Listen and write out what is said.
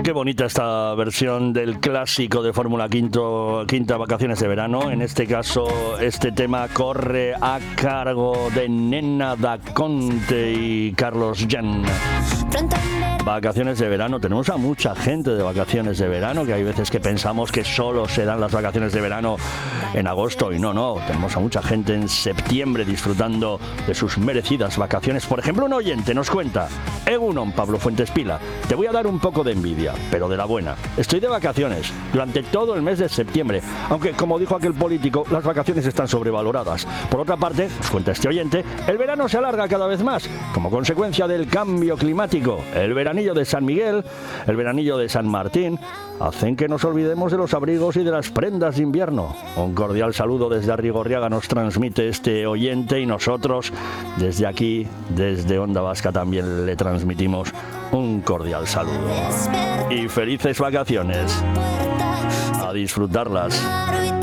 Qué bonita esta versión del clásico de Fórmula Quinta Vacaciones de Verano. En este caso, este tema corre a cargo de Nena Da Conte y Carlos Jan. Vacaciones de verano, tenemos a mucha gente de vacaciones de verano, que hay veces que pensamos que solo se dan las vacaciones de verano en agosto y no, tenemos a mucha gente en septiembre disfrutando de sus merecidas vacaciones. Por ejemplo, un oyente nos cuenta: Egunon, Pablo Fuentes Pila, te voy a dar un poco de envidia, pero de la buena. Estoy de vacaciones durante todo el mes de septiembre, aunque, como dijo aquel político, las vacaciones están sobrevaloradas. Por otra parte, nos cuenta este oyente, el verano se alarga cada vez más, como consecuencia del cambio climático. El veranillo de San Miguel, el veranillo de San Martín, hacen que nos olvidemos de los abrigos y de las prendas de invierno. Un cordial saludo desde Arrigorriaga nos transmite este oyente, y nosotros desde aquí, desde Onda Vasca, también le transmitimos un cordial saludo. Y felices vacaciones. A disfrutarlas.